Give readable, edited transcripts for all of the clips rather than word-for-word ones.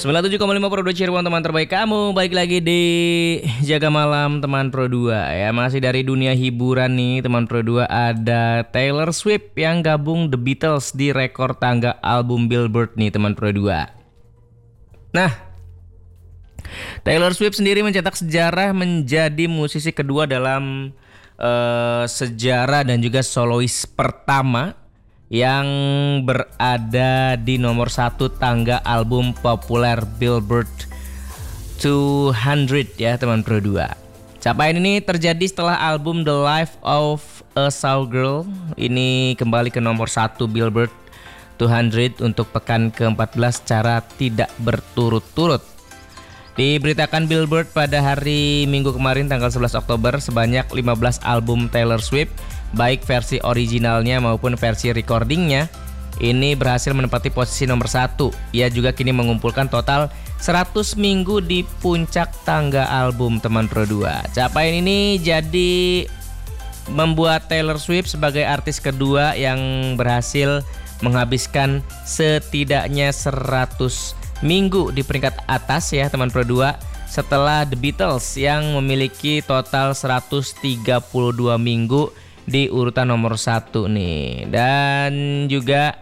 97,5 Pro 2 Cirebon, teman terbaik kamu. Balik lagi di Jaga Malam teman Pro 2 ya. Masih dari dunia hiburan nih teman Pro 2. Ada Taylor Swift yang gabung The Beatles di rekor tangga album Billboard nih teman Pro 2. Nah, Taylor Swift sendiri mencetak sejarah menjadi musisi kedua dalam sejarah dan juga solois pertama yang berada di nomor 1 tangga album populer Billboard 200 ya teman Pro 2. Capaian ini terjadi setelah album The Life of a Showgirl ini kembali ke nomor 1 Billboard 200 untuk pekan ke-14 secara tidak berturut-turut. Diberitakan Billboard pada hari Minggu kemarin tanggal 11 Oktober sebanyak 15 album Taylor Swift baik versi originalnya maupun versi recordingnya ini berhasil menempati posisi nomor 1. Ia juga kini mengumpulkan total 100 minggu di puncak tangga album teman Pro 2. Capaian ini jadi membuat Taylor Swift sebagai artis kedua yang berhasil menghabiskan setidaknya 100 minggu di peringkat atas ya teman Pro 2 setelah The Beatles yang memiliki total 132 minggu di urutan nomor 1 nih. Dan juga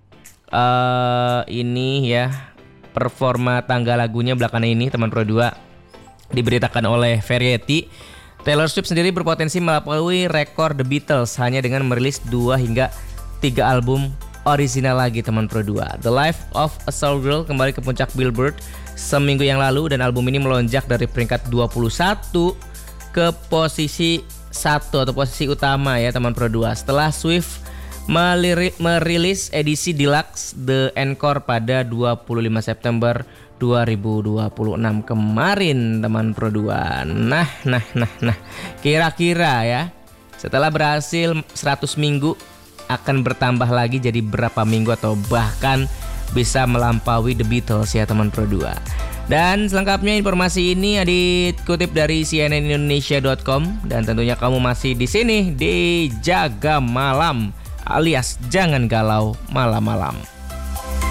ini ya performa tangga lagunya belakangan ini teman Pro 2 diberitakan oleh Variety. Taylor Swift sendiri berpotensi melampaui rekor The Beatles hanya dengan merilis 2 hingga 3 album original lagi teman Pro 2. The Life of a Showgirl kembali ke puncak Billboard seminggu yang lalu dan album ini melonjak dari peringkat 21 ke posisi 1 atau posisi utama ya teman Pro 2 setelah Swift merilis edisi deluxe The Encore pada 25 September 2026 kemarin teman Pro 2. Nah, kira-kira ya setelah berhasil 100 minggu akan bertambah lagi jadi berapa minggu atau bahkan bisa melampaui The Beatles ya teman Pro 2. Dan selengkapnya informasi ini dikutip dari cnnindonesia.com dan tentunya kamu masih di sini di Jaga Malam alias jangan galau malam-malam.